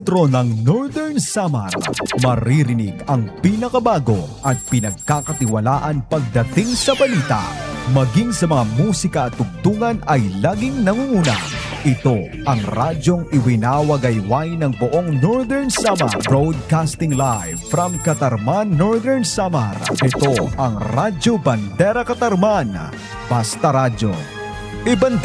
Metro ng Northern Samar, maririnig ang pinakabago at pinagkakatiwalaan pagdating sa balita. Maging sa mga musika at tugtungan ay laging nangunguna. Ito ang radyong iwinawagayway ng buong Northern Samar, broadcasting live from Katarman, Northern Samar. Ito ang Radyo Bandera Katarman, Basta Radyo.